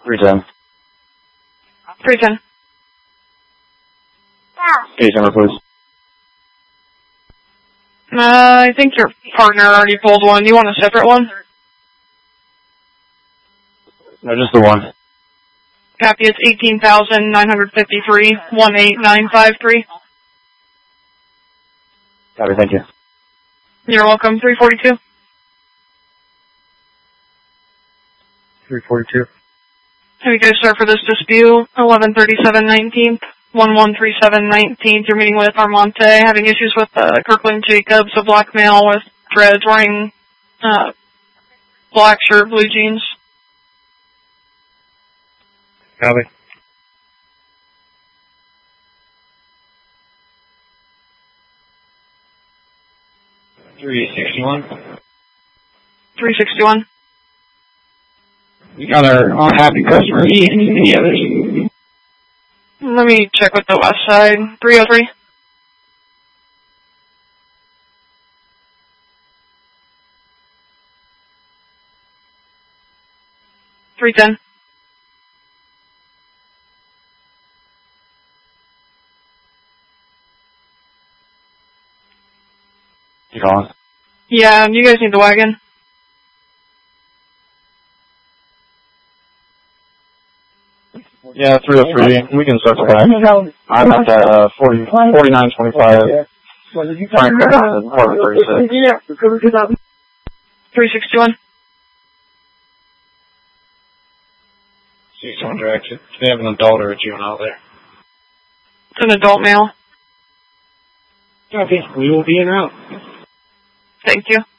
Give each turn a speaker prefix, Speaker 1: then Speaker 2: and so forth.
Speaker 1: 310.
Speaker 2: 310.
Speaker 1: Case number, please.
Speaker 2: I think your partner already pulled one. Do you want a separate one?
Speaker 1: No, just the one.
Speaker 2: Copy, it's 18,953, 18953.
Speaker 1: Copy, thank you.
Speaker 2: You're welcome. 342.
Speaker 1: 342.
Speaker 2: Have you guys start for this dispute? 1137 19th, 1137 19th. You're meeting with Armonte, having issues with Kirkland Jacobs, a black male with dreads wearing black shirt, blue jeans.
Speaker 1: Copy. $361.
Speaker 2: 361.
Speaker 1: We got our unhappy customer. Any others?
Speaker 2: Let me check with the west side. 303. $310.
Speaker 1: You calling?
Speaker 2: Yeah, you guys need the wagon.
Speaker 1: Yeah, 303. We can circle back. I'm at that 4925. Frank, 36.
Speaker 2: 361.
Speaker 1: 61 direction. They have an adult or a juvenile there.
Speaker 2: It's an adult male.
Speaker 1: Copy. We will be en route.
Speaker 2: Thank you.